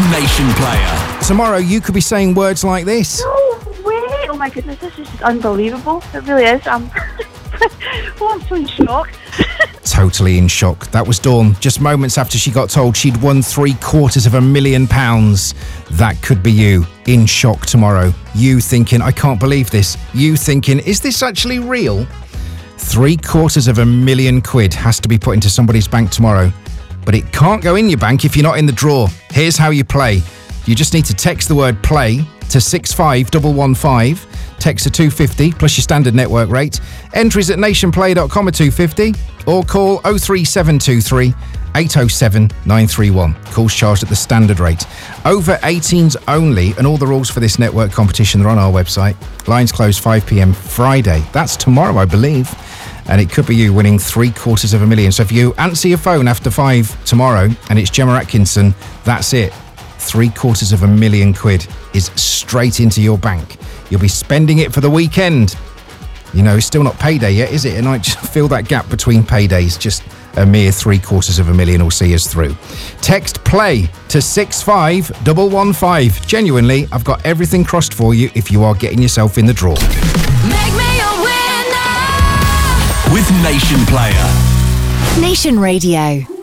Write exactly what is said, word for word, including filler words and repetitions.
Nation Player. Tomorrow you could be saying words like this. No way! Oh my goodness, this is just unbelievable. It really is. I'm, oh, I'm so in shock. Totally in shock. That was Dawn, just moments after she got told she'd won three quarters of a million pounds. That could be you, in shock tomorrow. You thinking, I can't believe this. You thinking, is this actually real? Three quarters of a million quid has to be put into somebody's bank tomorrow. But it can't go in your bank if you're not in the draw. Here's how you play. You just need to text the word play to six five one one five. Text to two fifty plus your standard network rate. Entries at nationplay dot com are two fifty or call oh three seven two three eight oh seven nine three one. Calls charged at the standard rate. Over eighteens only, and all the rules for this network competition are on our website. Lines close five p.m. Friday. That's tomorrow, I believe. And it could be you winning three quarters of a million. So if you answer your phone after five tomorrow and it's Gemma Atkinson, that's it. Three quarters of a million quid is straight into your bank. You'll be spending it for the weekend. You know, it's still not payday yet, is it? And I just feel that gap between paydays. Just a mere three quarters of a million will see us through. Text play to six five one one five. Genuinely, I've got everything crossed for you if you are getting yourself in the draw. Make me a winner with Nation Player. Nation Radio.